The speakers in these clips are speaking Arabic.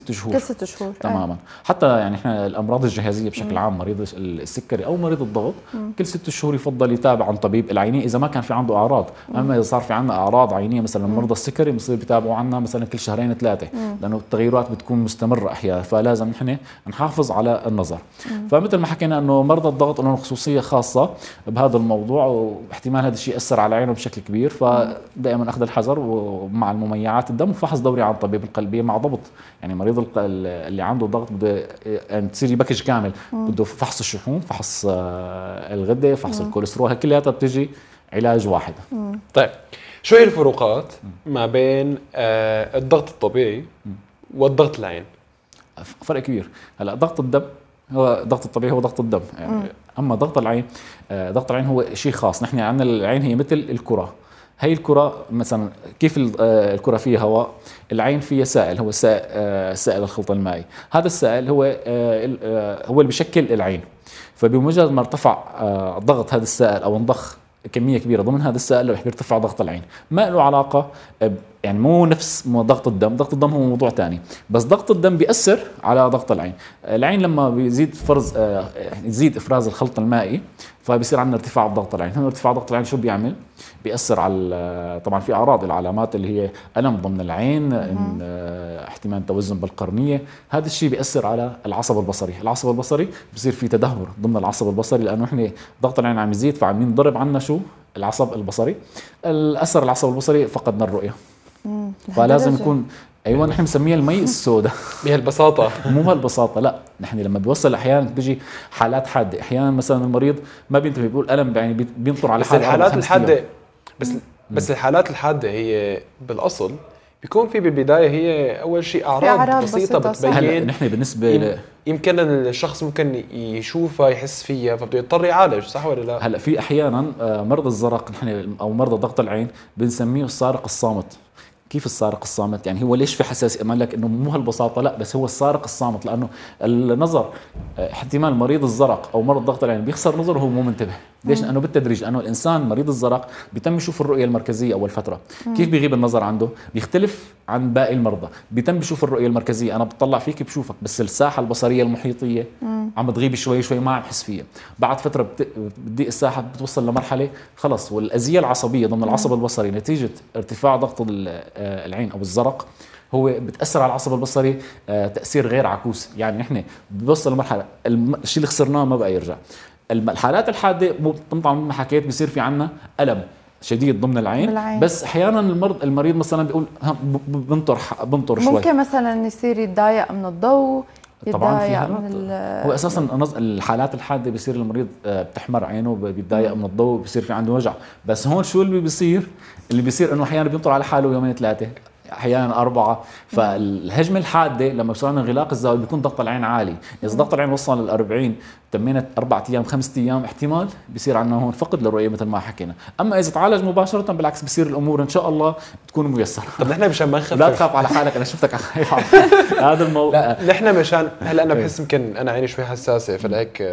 شهور. كل 6 شهور تماما. حتى يعني احنا الامراض الجهازيه بشكل عام، مريض السكري او مريض الضغط كل 6 شهور يفضل يتابع عن طبيب العينيه اذا ما كان في عنده اعراض. اما اذا صار في عندنا اعراض عينيه مثلا مرضى السكري بصير بيتابعوا عنا مثلا كل 2-3 لانه التغيرات بتكون مستمره احيانا، فلازم نحن نحافظ على النظر. فمثل ما حكينا انه مرضى الضغط لهم خصوصيه خاصه بهذا الموضوع، واحتمال هذا الشيء ياثر على عينه بشكل كبير، فدائما اخذ الحذر ومع المميعات الدم وفحص دوري عن طبيب القلبيه مع ضبط. يعني مريض اللي عنده ضغط بده يعني تصير باكج كامل، بده فحص الشحوم، فحص الغده، فحص الكوليسترول، كلياتها بتجي علاج واحد. طيب شو هي الفروقات ما بين الضغط الطبيعي والضغط العين؟ فرق كبير. هلا ضغط الدم هو ضغط الطبيعي، هو ضغط الدم يعني. اما ضغط العين، ضغط العين هو شيء خاص. نحن عندنا العين هي مثل الكره. هي الكرة مثلا كيف الكرة فيها هواء، العين فيها سائل، هو سائل الخلط المائي. هذا السائل هو اللي بشكل العين. فبمجرد ما ارتفع ضغط هذا السائل او انضخ كمية كبيرة ضمن هذا السائل رح يرتفع ضغط العين. ما له علاقة يعني مو نفس ضغط الدم. ضغط الدم هو موضوع ثاني، بس ضغط الدم بيأثر على ضغط العين. العين لما بيزيد يزيد افراز الخلط المائي فبيصير عندنا ارتفاع بضغط العين. هنا ارتفاع ضغط العين شو بيعمل؟ بيأثر على طبعا في اعراض، العلامات اللي هي الم ضمن العين، احتمال توزن بالقرنيه. هذا الشيء بيأثر على العصب البصري. العصب البصري بصير في تدهور ضمن العصب البصري، لانه احنا ضغط العين عم يزيد فعم ينضرب عنا شو؟ العصب البصري. الاثر العصب البصري فقدنا الرؤيه. فلازم يكون ايوه نحن بنسميها المي السوداء بهالبساطه. مو هالبساطه، لا نحن لما بيوصل احيانا بتجي حالات حاده، احيانا مثلا المريض ما بينتبه بيقول الم يعني بينطر على حاله. الحالات الحاده بس الحالات الحاده هي بالاصل بيكون في بالبدايه هي اول شيء اعراض بسيطه بتبين. نحن بالنسبه يمكن الشخص ممكن يشوفها يحس فيها فبده يضطر يعالج، صح ولا لا؟ هلا في احيانا مرضى الزرق نحن او مرضى ضغط العين بنسميه السارق الصامت. كيف السارق الصامت؟ يعني هو ليش في حساسيه؟ اقول لك انه مو هالبساطه، لا بس هو السارق الصامت لانه النظر احتمال مريض الزرق او مرض ضغط العين بيخسر نظره وهو مو منتبه. ليش؟ لانه بالتدريج، لانه الانسان مريض الزرق بيتم يشوف الرؤيه المركزيه اول فتره. كيف بيغيب النظر عنده؟ بيختلف عن باقي المرضى. بيتم بيشوف الرؤيه المركزيه، انا بتطلع فيك بشوفك، بس الساحه البصريه المحيطيه عم تغيب شوي شوي ما عم بحس فيها. بعد فتره بتضيق الساحه، بتوصل لمرحله خلص والاذيه العصبيه ضمن العصب البصري نتيجه ارتفاع ضغط العين او الزرق هو بتاثر على العصب البصري تاثير غير عكوس. يعني نحن بنوصل لمرحله الشيء اللي خسرناه ما بقى يرجع. الحالات الحاده طبعا ما حكيت بيصير في عندنا الم شديد ضمن العين. بس احيانا المريض مثلا بيقول بنطر شوي. ممكن مثلا يصير يتضايق من الضوء، طبعا هو اساسا الحالات الحاده بيصير المريض بتحمر عينه، بيتضايق من الضوء، بيصير في عنده وجع. بس هون شو اللي بيصير انه احيانا بينطر على حاله 2-3 احيانا 4. فالهجمه الحاده لما بصير عندنا انغلاق الزاويه بيكون ضغط العين عالي. اذا ضغط العين وصل لل40 تمينا 4 أيام 5 أيام احتمال بيصير عندنا هون فقد للرؤيه مثل ما حكينا. اما اذا تعالج مباشره بالعكس بصير الامور ان شاء الله بتكون ميسره. طب نحن مشان ما نخفف، لا تخاف على حالك، انا شفتك خايف على هذا الموضوع. لا نحن مشان هلا انا بحس يمكن انا عيني شوي حساسه فلهيك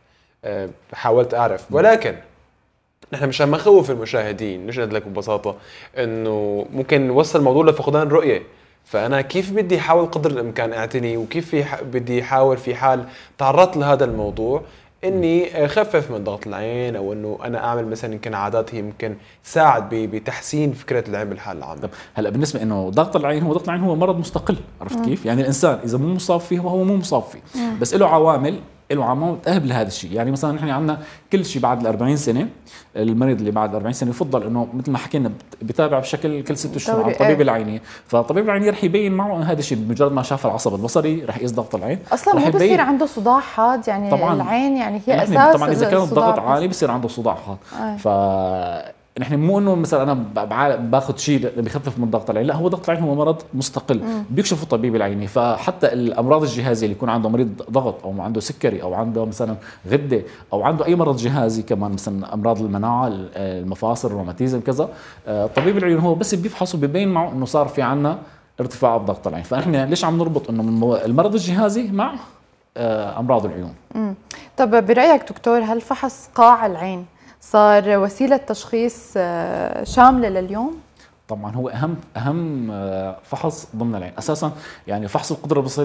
حاولت اعرف، ولكن نحن مشان ما نخوف المشاهدين نجد لك ببساطه انه ممكن نوصل الموضوع لفقدان الرؤيه. فانا كيف بدي احاول قدر الامكان اعتني، وكيف بدي احاول في حال تعرضت لهذا الموضوع اني اخفف من ضغط العين، او انه انا اعمل مثلا يمكن عادات هي ممكن تساعد بتحسين فكره العين بالحاله العامه. هلا بالنسبه انه ضغط العين هو مرض مستقل، عرفت كيف؟ يعني الانسان اذا مو مصاب فيه هو مو مصاب فيه، بس له عوامل تأهب لهذا الشيء. يعني مثلا نحن عندنا كل شيء بعد 40 سنه، المريض اللي بعد 40 سنه يفضل انه مثل ما حكينا بتابع بشكل كل 6 شهور على الطبيب العيني. فالطبيب العيني رح يبين معه هذا الشيء بمجرد ما شاف العصب البصري رح يقيس ضغط العين. اصلا مو بصير عنده صداع حاد يعني طبعاً العين يعني هي اساس. طبعا اذا كان الضغط عالي بصير عنده صداع حاد. نحن مو انه مثلا انا باخذ شيء بخفف من ضغط العين، لا هو ضغط العين هو مرض مستقل بيكشفه الطبيب العيني. فحتى الامراض الجهازيه اللي يكون عنده مريض ضغط او عنده سكري او عنده مثلا غده او عنده اي مرض جهازي كمان مثلا امراض المناعه المفاصل الروماتيزم كذا، الطبيب العيون هو بس بيفحص وبيبين معه انه صار في عنا ارتفاع بضغط العين. فاحنا ليش عم نربط انه من المرض الجهازي مع امراض العيون. طب برايك دكتور هل فحص قاع العين صار وسيلة تشخيص شاملة لليوم؟ طبعا هو اهم فحص ضمن العين اساسا. يعني فحص القدره البصريه